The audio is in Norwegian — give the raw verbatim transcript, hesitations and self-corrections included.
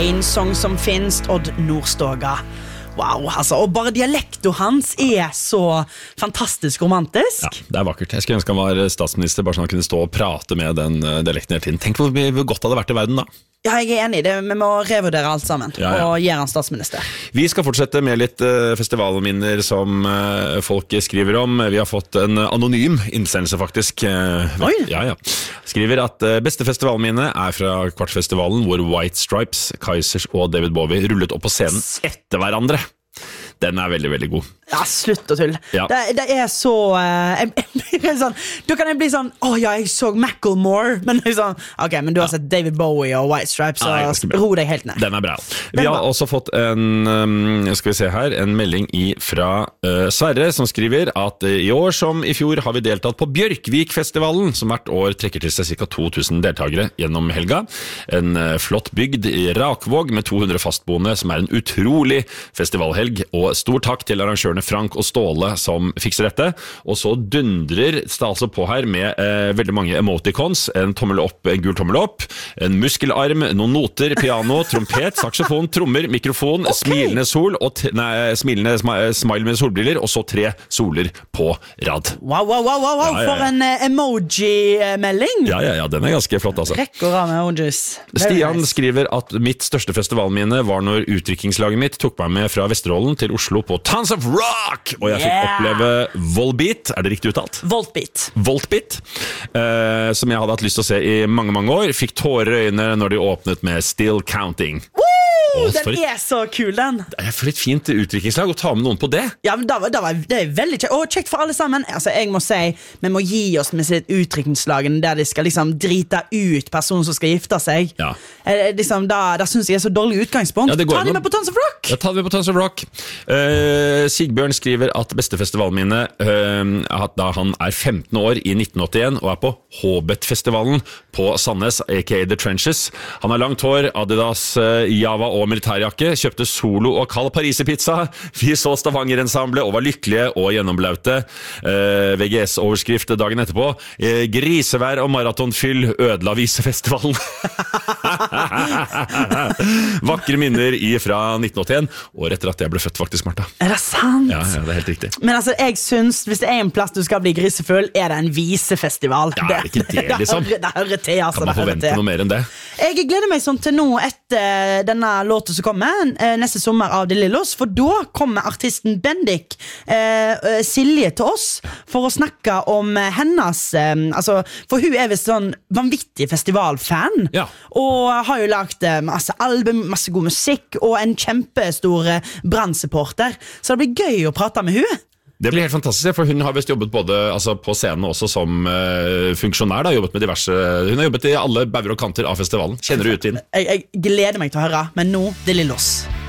En sång som finnes, Odd Nordstoga. Wow, altså, og bare dialekten hans er så fantastisk romantisk. Ja, det er vakkert. Jeg skulle ønske han var statsminister, bare sånn han kunne stå og prate med den dialekten hele tiden. Tenk hvor, hvor godt det hadde vært i verden da. Ja, jeg er enig i det. Vi må revurdere alt sammen ja, ja. og gjøre han statsminister. Vi skal fortsette med litt uh, festivalminner som uh, folk skriver om. Vi har fått en anonym innsendelse faktisk. Uh, Oi! Ja, ja. Skriver at uh, beste festivalminne er fra Kvartfestivalen, hvor White Stripes, Kaizers og David Bowie rullet opp på scenen etter hverandre. Den er veldig, veldig god. Ja, slutt å tull. Ja. Det, det er så... Uh, jeg, jeg, jeg, sånn, da kan jeg bli sånn, åh oh, ja, jeg så Macklemore, men jeg sånn, ok, men du har ja. sett David Bowie og White Stripes, så ja, ro deg helt ned. Den er bra. Vi har også fått en, um, skal vi se her, en melding i fra uh, Sverre, som skriver at uh, i år som i fjor har vi deltatt på Bjørkvik-festivalen, som hvert år trekker til seg ca. to tusen deltagere gjennom helga. En uh, flott bygd i Rakvåg med to hundre fastboende, som er en utrolig festivalhelg, og stor takk til arrangørene Frank og Ståle som fikser dette. Og så dundrer det altså på her med eh, veldig mange emoticons, en tommel opp, en gul tommel opp, en muskelarm, noen noter, piano, trompet, saksofon, trommer, mikrofon, okay. smilende sol, og t- nei, smilende sm- smile med solbriller, og så tre soler på rad. Wow, wow, wow, wow, wow. Ja, ja, ja. For en uh, emoji-melding. Ja, ja, ja, den er ganske flott altså. Rekker av emojis. Stian nice. Skriver at mitt største festivalminne var når utdrikningslaget mitt tok meg med fra Vesterålen til Oslo på Tons of Rock, og jeg fikk yeah. oppleve Volbeat, er det riktig uttalt? Voltbeat. Voltbeat, uh, som jeg hadde hatt lyst til å se i mange, mange år. Fikk tårer i øynene når de åpnet med Still Counting. Woo! Åh, den er så kul, den. Det er for et fint utdrikningslag å ta med noen på det. Ja, men da, da var, det er veldig kjekt. Og kjekt for alle sammen. Altså, jeg må si, vi må gi oss med sitt utdrikningslagen der de skal liksom drite ut personen som skal gifte seg. Ja. Eh, liksom, da, da synes jeg er så dårlig utgangspunkt. Ja, ta de med på Tons of Rock. Ja, ta de med på Tons of Rock. Uh, Sigbjørn skriver at beste festivalminne uh, at da han er femten år i nitten åttien og er på Håbet-festivalen på Sandnes, aka The Trenches. Han har langt hår, Adidas, uh, Java og militærjakke, kjøpte solo og kald pariserpizza. Vi så Stavanger-ensemblet og var lykkelige og gjennomblaute. Uh, V G S-overskrift dagen etterpå. Uh, grisevær og maratonfyll ødela visefestivalen. Vakre minner fra nitten åttien, år etter at jeg ble født faktisk, Martha. Er det sant? Ja, ja, det er helt riktig. Men altså, jeg synes, hvis det er en plass du skal bli grisefull, er det en visefestival. Ja, er det ikke det, liksom? Det, det hører til, altså. Kan man forvente noe mer enn det? Jeg gleder meg sånn til nå etter denne låten som kommer, neste sommer av De Lillos, for da kommer artisten Bendik eh, Silje til oss for å snakke om hennes, eh, altså, for hun er vist sånn vanvittig festivalfan, ja. Og har jo lagt masse album, masse god musikk, og en kjempestor brannsupporter, så det blir gøy å prate med hun. Det blir helt fantastisk, for hun har vist jobbet både altså, på scenen også som uh, funksjonær, da, jobbet med diverse, hun har jobbet i alle bauger og kanter av festivalen. Kjenner du ut inn? Jeg, jeg gleder meg til å høre, men nå De Lillos.